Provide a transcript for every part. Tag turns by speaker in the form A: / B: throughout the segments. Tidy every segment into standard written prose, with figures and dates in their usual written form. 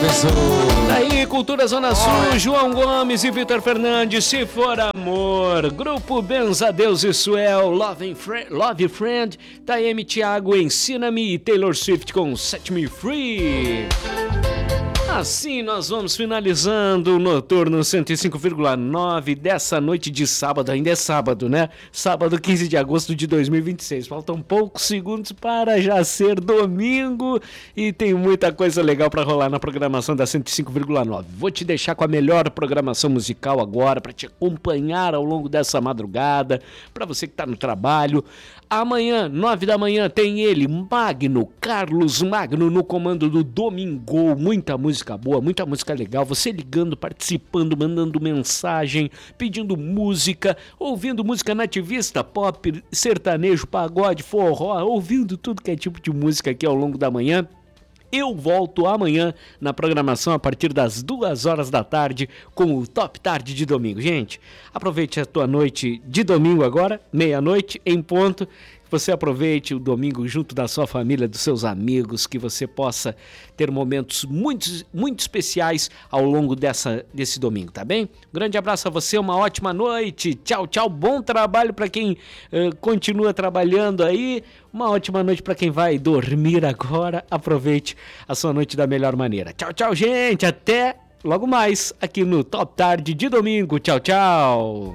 A: abençoe.
B: Daí, Cultura Zona Sul, João Gomes e Vitor Fernandes, Se For Amor. Grupo Benza Deus e Suel, Love Friend. Taeme Thiago, Ensina-me. E Taylor Swift com Set Me Free. Assim nós vamos finalizando o Noturno 105,9 dessa noite de sábado. Ainda é sábado, né? Sábado 15 de agosto de 2026. Faltam poucos segundos para já ser domingo e tem muita coisa legal para rolar na programação da 105,9. Vou te deixar com a melhor programação musical agora para te acompanhar ao longo dessa madrugada, para você que está no trabalho. Amanhã, 9 da manhã, tem ele, Carlos Magno, no comando do Domingol. Muita música boa, muita música legal. Você ligando, participando, mandando mensagem, pedindo música, ouvindo música nativista, pop, sertanejo, pagode, forró, ouvindo tudo que é tipo de música aqui ao longo da manhã. Eu volto amanhã na programação a partir das 2 horas da tarde com o Top Tarde de domingo. Gente, aproveite a tua noite de domingo agora, meia-noite em ponto. Que você aproveite o domingo junto da sua família, dos seus amigos, que você possa ter momentos muito especiais ao longo desse domingo, tá bem? Um grande abraço a você, uma ótima noite. Tchau, tchau. Bom trabalho para quem continua trabalhando aí. Uma ótima noite para quem vai dormir agora. Aproveite a sua noite da melhor maneira. Tchau, tchau, gente. Até logo mais aqui no Top Tarde de domingo. Tchau, tchau.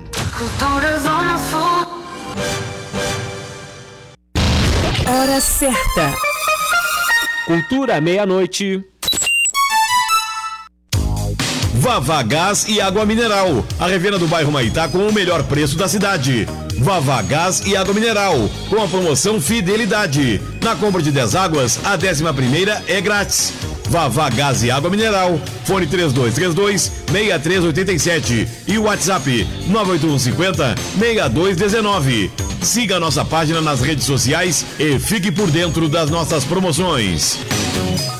C: Hora certa.
B: Cultura, meia-noite.
D: Vavá Gás e Água Mineral, a revenda do bairro Maitá com o melhor preço da cidade. Vavá Gás e Água Mineral, com a promoção Fidelidade. Na compra de 10 águas, a 11ª é grátis. Vavá Gás e Água Mineral, fone 3232-6387 e o WhatsApp 98150-6219. Siga a nossa página nas redes sociais e fique por dentro das nossas promoções.